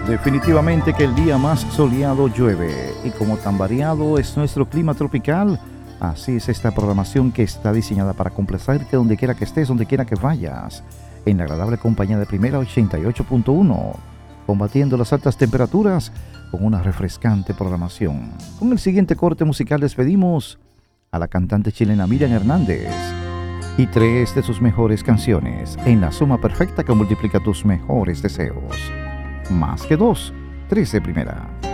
Definitivamente que el día más soleado llueve y como tan variado es nuestro clima tropical, así es esta programación que está diseñada para complacerte donde quiera que estés, donde quiera que vayas, en la agradable compañía de Primera 88.1, combatiendo las altas temperaturas con una refrescante programación. Con el siguiente corte musical despedimos a la cantante chilena Miriam Hernández y tres de sus mejores canciones en la suma perfecta que multiplica tus mejores deseos. Más que dos, 13 primera.